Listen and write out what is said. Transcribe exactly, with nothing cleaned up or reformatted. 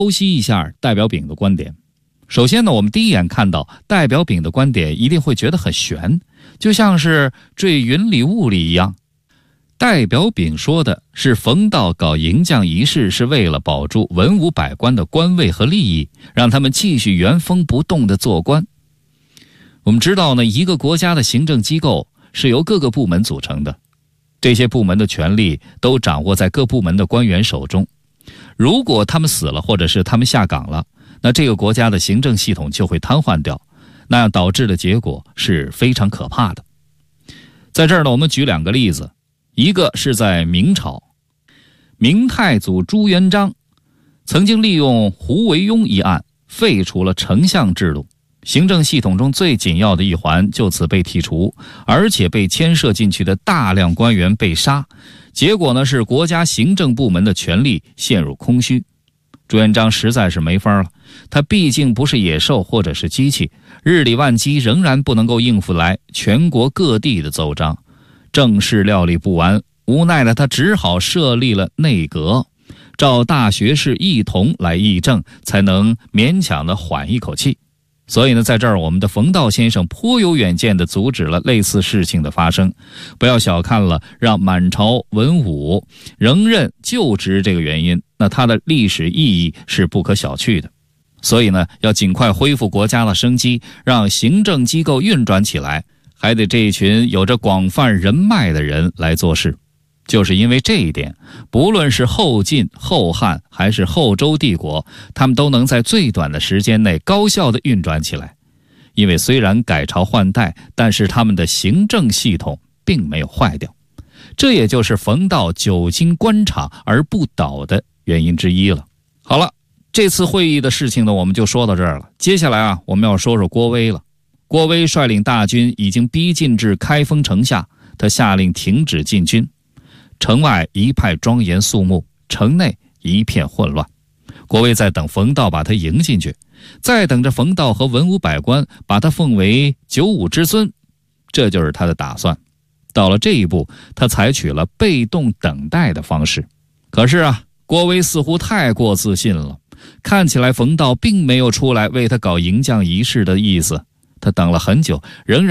剖析一下代表丙的观点。首先呢，我们第一眼看到代表丙的观点一定会觉得很悬，就像是坠云里雾里一样。代表丙说的是冯道搞迎将仪式是为了保住文武百官的官位和利益，让他们继续原封不动地做官。我们知道呢，一个国家的行政机构是由各个部门组成的，这些部门的权力都掌握在各部门的官员手中。如果他们死了，或者是他们下岗了，那这个国家的行政系统就会瘫痪掉，那样导致的结果是非常可怕的。在这儿呢，我们举两个例子，一个是在明朝，明太祖朱元璋曾经利用胡惟庸一案废除了丞相制度，行政系统中最紧要的一环就此被剔除，而且被牵涉进去的大量官员被杀，结果呢是国家行政部门的权力陷入空虚。朱元璋实在是没法了，他毕竟不是野兽或者是机器，日理万机仍然不能够应付来全国各地的奏章，政事料理不完，无奈的他只好设立了内阁，召大学士一同来议政，才能勉强的缓一口气。所以呢，在这儿我们的冯道先生颇有远见地阻止了类似事情的发生。不要小看了让满朝文武仍任就职这个原因，那它的历史意义是不可小觑的。所以呢，要尽快恢复国家的生机，让行政机构运转起来，还得这一群有着广泛人脉的人来做事。就是因为这一点，不论是后晋、后汉还是后周帝国，他们都能在最短的时间内高效地运转起来。因为虽然改朝换代，但是他们的行政系统并没有坏掉，这也就是冯道久经官场而不倒的原因之一了。好了，这次会议的事情呢，我们就说到这儿了。接下来啊，我们要说说郭威了。郭威率领大军已经逼近至开封城下，他下令停止进军。城外一派庄严肃穆，城内一片混乱。郭威在等冯道把他迎进去，再等着冯道和文武百官把他奉为九五之尊，这就是他的打算。到了这一步，他采取了被动等待的方式。可是啊，郭威似乎太过自信了，看起来冯道并没有出来为他搞迎将仪式的意思。他等了很久，仍然